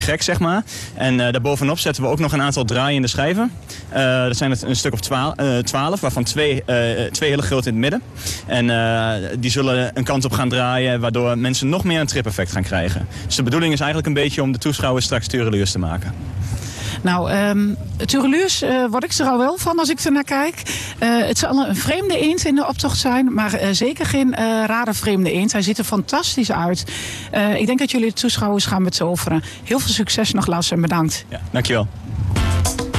gek, zeg maar. En daarbovenop zetten we ook nog een aantal draaiende schijven. Dat zijn het een stuk of 12, waarvan twee hele grote in het midden. En die zullen een kant op gaan draaien, waardoor mensen nog meer een trip-effect gaan krijgen. Dus de bedoeling is eigenlijk een beetje om de toeschouwers straks tureluurs te maken. Nou, tureluurs word ik er al wel van als ik er naar kijk. Het zal een vreemde eend in de optocht zijn, maar zeker geen rare vreemde eend. Hij ziet er fantastisch uit. Ik denk dat jullie de toeschouwers gaan betoveren. Heel veel succes nog, Lars, en bedankt. Ja, dankjewel.